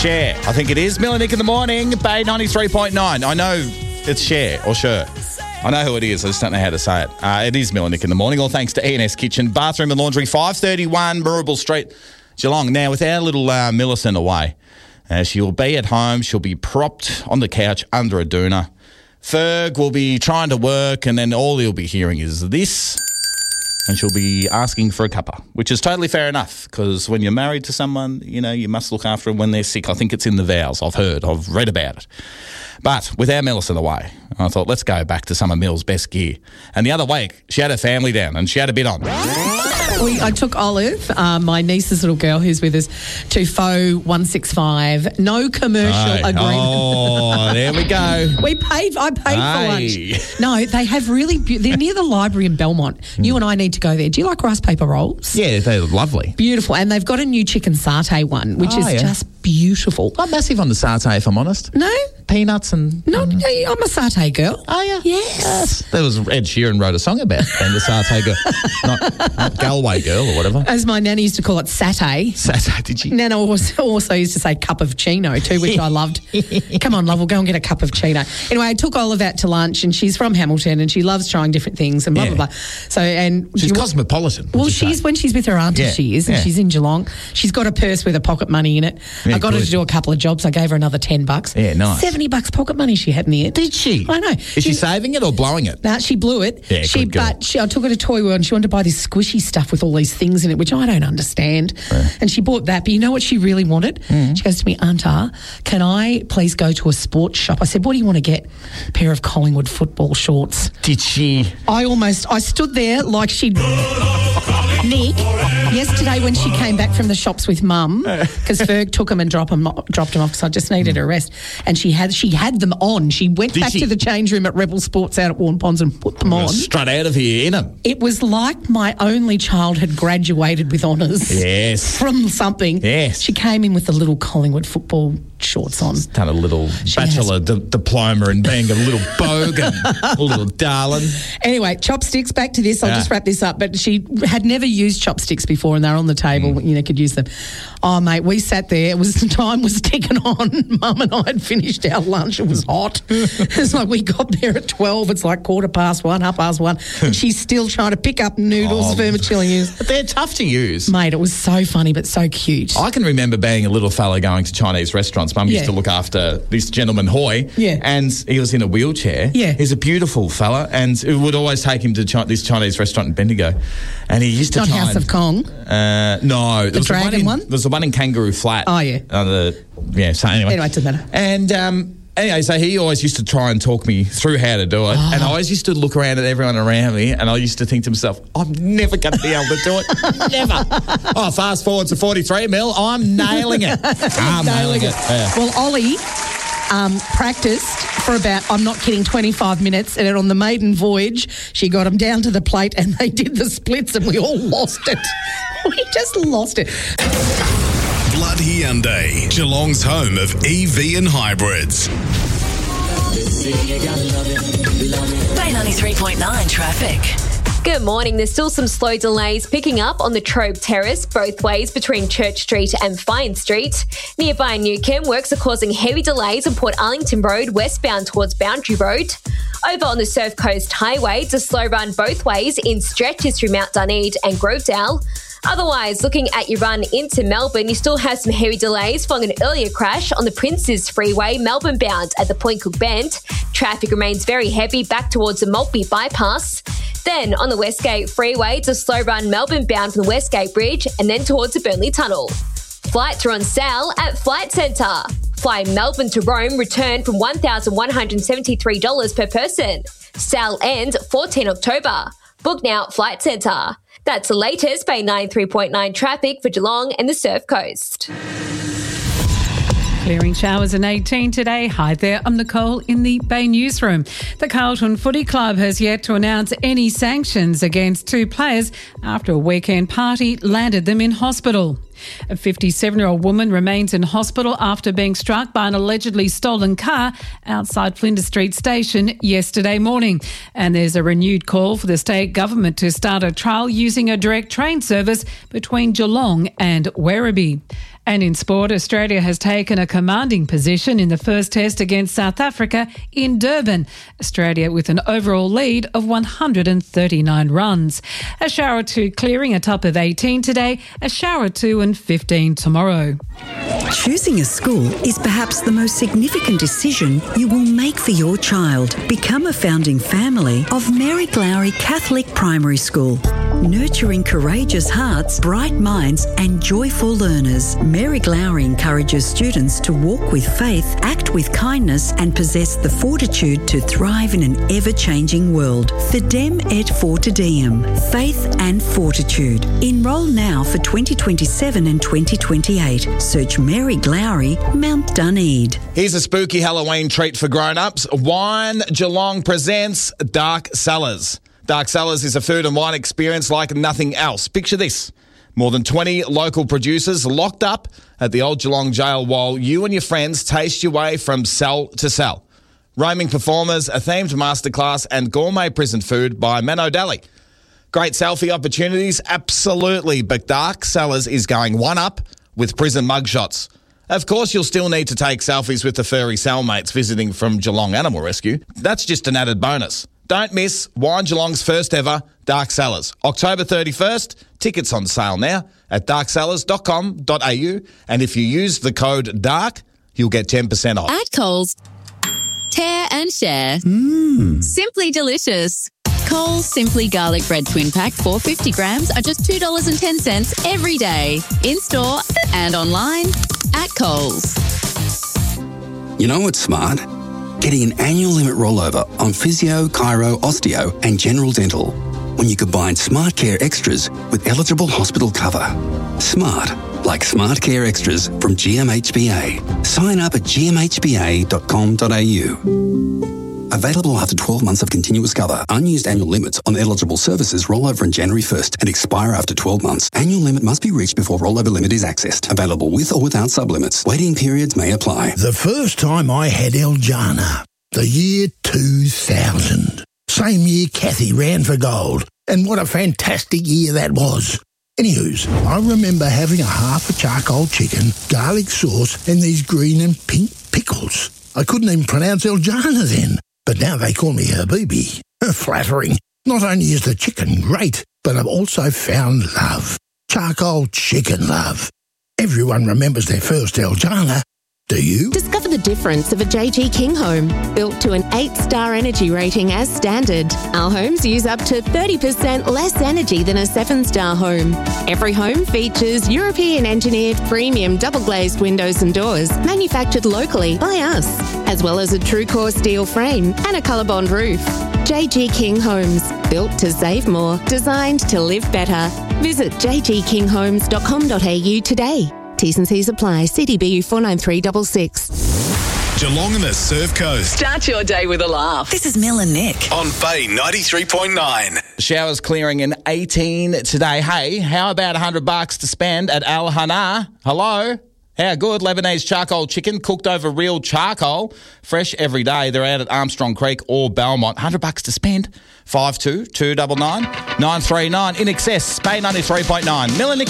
Cher. I think it is. Mill and Nick in the morning. Bay 93.9. I know it's Cher or Cher. I know who it is. I just don't know how to say it. It is Mill and Nick in the morning. All thanks to E&S Kitchen, Bathroom and Laundry, 531 Moorabool Street, Geelong. Now, with our little Millicent away, she will be at home. She'll be propped on the couch under a doona. Ferg will be trying to work, and then all he'll be hearing is this. And she'll be asking for a cuppa, which is totally fair enough, because when you're married to someone, you know, you must look after them when they're sick. I think it's in the vows. I've read about it. But with our Millicent away, I thought, let's go back to some of Mill's best gear. And the other week, she had her family down and she had a bit on. I took Olive, my niece's little girl who's with us, to Faux 165. No commercial agreement. Oh, there we go. I paid for lunch. No, they have really they're near the library in Belmont. You and I need to go there. Do you like rice paper rolls? Yeah, they're lovely. Beautiful. And they've got a new chicken satay one, which is just beautiful. I'm massive on the satay, if I'm honest. No? Peanuts and... No, I'm a satay girl. Oh, yeah? Yes. There was Ed Sheeran wrote a song about being the satay girl. Not Galway girl or whatever. As my nanny used to call it, satay. Satay, did she? Nana also used to say cup of chino too, which I loved. Come on, love, we'll go and get a cup of chino. Anyway, I took Olive out to lunch, and she's from Hamilton, and she loves trying different things and blah, blah, blah. So, and she's cosmopolitan. Well, when she's with her auntie, she is, and she's in Geelong. She's got a purse with a pocket money in it. Yeah, I got her to do a couple of jobs. I gave her another $10. Yeah, nice. $70 pocket money she had in the end. Did she? I know. Is she saving it or blowing it? No, she blew it. Yeah, good girl. But I took her to Toy World, and she wanted to buy this squishy stuff with all these things in it, which I don't understand. Yeah. And she bought that. But you know what she really wanted? She goes to me, Auntie, can I please go to a sports shop? I said, what do you want to get? A pair of Collingwood football shorts. Did she? I stood there like she'd... Nick, yesterday when she came back from the shops with Mum, because Ferg took them and dropped them off because I just needed a rest, and she had them on. She went back to the change room at Rebel Sports out at Warren Ponds and put them on. Straight out of here in them. It was like my only child had graduated with honours. Yes. From something. Yes. She came in with the little Collingwood football shorts on. Done a little bachelor diploma in being a little bogan, a little darling. Anyway, chopsticks, back to this. I'll just wrap this up. But she had never used chopsticks before, and they're on the table. Could use them. Oh, mate, we sat there. Time was ticking on. Mum and I had finished our lunch. It was hot. It's like we got there at 12. It's like 1:15, 1:30. And she's still trying to pick up noodles, vermicelli. But they're tough to use. Mate, it was so funny but so cute. I can remember being a little fella going to Chinese restaurants. Mum used to look after this gentleman, Hoy, and he was in a wheelchair. Yeah. He's a beautiful fella, and it would always take him to this Chinese restaurant in Bendigo. And he used to Not House of Kong? No. The Dragon one? There was the one in Kangaroo Flat. Oh, yeah. So anyway. Anyway, it doesn't matter. And... Anyway, so he always used to try and talk me through how to do it. And I always used to look around at everyone around me, and I used to think to myself, I'm never going to be able to do it. Never. Oh, fast forward to 43 mil, I'm nailing it. I'm nailing it. Yeah. Well, Ollie practiced for about, I'm not kidding, 25 minutes, and on the maiden voyage, she got him down to the plate, and they did the splits, and we all lost it. We just lost it. Blood Hyundai, Geelong's home of EV and hybrids. Bay 93.9 traffic. Good morning. There's still some slow delays picking up on the Trobe Terrace both ways between Church Street and Fine Street. Nearby Newcombe, works are causing heavy delays on Port Arlington Road westbound towards Boundary Road. Over on the Surf Coast Highway, it's a slow run both ways in stretches through Mount Dunedin and Grovedale. Otherwise, looking at your run into Melbourne, you still have some heavy delays following an earlier crash on the Princes Freeway, Melbourne bound at the Point Cook Bend. Traffic remains very heavy back towards the Maltby bypass. Then on the Westgate Freeway, it's a slow run Melbourne bound from the Westgate Bridge and then towards the Burnley Tunnel. Flights are on sale at Flight Centre. Fly Melbourne to Rome return from $1,173 per person. Sale ends 14 October. Book now at Flight Centre. That's the latest Bay 93.9 traffic for Geelong and the Surf Coast. Clearing showers in 18 today. Hi there, I'm Nicole in the Bay Newsroom. The Carlton Footy Club has yet to announce any sanctions against two players after a weekend party landed them in hospital. A 57-year-old woman remains in hospital after being struck by an allegedly stolen car outside Flinders Street Station yesterday morning. And there's a renewed call for the state government to start a trial using a direct train service between Geelong and Werribee. And in sport, Australia has taken a commanding position in the first test against South Africa in Durban. Australia with an overall lead of 139 runs. A shower or two clearing, a top of 18 today, a shower or two and 15 tomorrow. Choosing a school is perhaps the most significant decision you will make for your child. Become a founding family of Mary Glowry Catholic Primary School. Nurturing courageous hearts, bright minds and joyful learners, Mary Glowry encourages students to walk with faith, act with kindness and possess the fortitude to thrive in an ever-changing world. Fidem et Fortidem, faith and fortitude. Enrol now for 2027 and 2028. Search Mary Glowry, Mount Dunedin. Here's a spooky Halloween treat for grown-ups. Wine Geelong presents Dark Cellars. Dark Cellars is a food and wine experience like nothing else. Picture this. More than 20 local producers locked up at the old Geelong jail while you and your friends taste your way from cell to cell. Roaming performers, a themed masterclass and gourmet prison food by Mano Deli. Great selfie opportunities? Absolutely. But Dark Cellars is going one up with prison mugshots. Of course, you'll still need to take selfies with the furry cellmates visiting from Geelong Animal Rescue. That's just an added bonus. Don't miss Wine Geelong's first ever Dark Cellars. October 31st, tickets on sale now at darkcellars.com.au. And if you use the code DARK, you'll get 10% off. At Coles, tear and share. Simply delicious. Coles Simply Garlic Bread Twin Pack 450 grams are just $2.10 every day. In-store and online at Coles. You know what's smart? Getting an annual limit rollover on physio, chiro, osteo and general dental when you combine Smart Care Extras with eligible hospital cover. Smart, like Smart Care Extras from GMHBA. Sign up at gmhba.com.au. Available after 12 months of continuous cover. Unused annual limits on eligible services roll over on January 1st and expire after 12 months. Annual limit must be reached before rollover limit is accessed. Available with or without sublimits. Waiting periods may apply. The first time I had Eljana, the year 2000. Same year Kathy ran for gold. And what a fantastic year that was. Anywho's, I remember having a half a charcoal chicken, garlic sauce and these green and pink pickles. I couldn't even pronounce Eljana then. But now they call me Habibi. Flattering. Not only is the chicken great, but I've also found love. Charcoal chicken love. Everyone remembers their first Eljana. Do you? Discover the difference of a JG King home. Built to an 8-star energy rating as standard. Our homes use up to 30% less energy than a 7-star home. Every home features European engineered premium double glazed windows and doors, manufactured locally by us, as well as a true core steel frame and a ColourBond roof. JG King Homes. Built to save more. Designed to live better. Visit jgkinghomes.com.au today. T's and C's apply. CDBU 49366. Geelong and the Surf Coast. Start your day with a laugh. This is Mel and Nick. On Bay 93.9. Showers clearing in 18 today. Hey, how about $100 to spend at Al Hana? Hello? How good? Lebanese charcoal chicken cooked over real charcoal. Fresh every day. They're out at Armstrong Creek or Belmont. $100 to spend. 52 299 939 in excess. Bay 93.9. Mill and Nick.